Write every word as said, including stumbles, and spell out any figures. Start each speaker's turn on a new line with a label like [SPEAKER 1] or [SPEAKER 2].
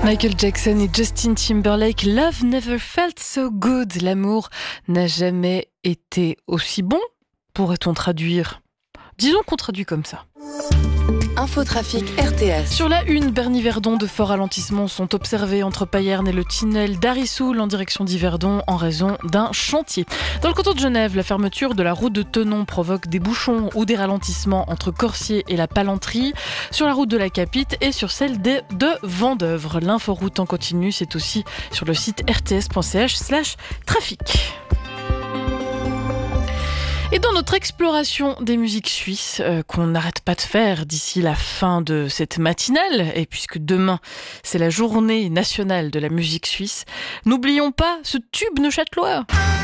[SPEAKER 1] Michael Jackson et Justin Timberlake, Love Never Felt So Good. L'amour n'a jamais été aussi bon, pourrait-on traduire ? Disons qu'on traduit comme ça.
[SPEAKER 2] Infotrafic R T S.
[SPEAKER 1] Sur la une, Berny-Verdon, de forts ralentissements sont observés entre Payerne et le tunnel d'Arissoul en direction d'Yverdon en raison d'un chantier. Dans le canton de Genève, la fermeture de la route de Tenon provoque des bouchons ou des ralentissements entre Corsier et la Palanterie, sur la route de la Capite et sur celle de, de Vendeuvre. L'inforoute en continu, c'est aussi sur le site r t s point c h slash trafic. Et dans notre exploration des musiques suisses, euh, qu'on n'arrête pas de faire d'ici la fin de cette matinale, et puisque demain c'est la journée nationale de la musique suisse, n'oublions pas ce tube neuchâtelois.